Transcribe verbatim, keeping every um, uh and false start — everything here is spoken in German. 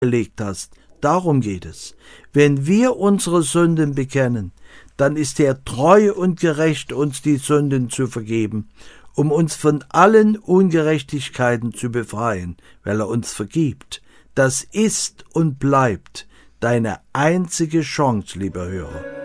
gelegt hast. Darum geht es. Wenn wir unsere Sünden bekennen, dann ist er treu und gerecht, uns die Sünden zu vergeben, um uns von allen Ungerechtigkeiten zu befreien, weil er uns vergibt. Das ist und bleibt deine einzige Chance, lieber Hörer.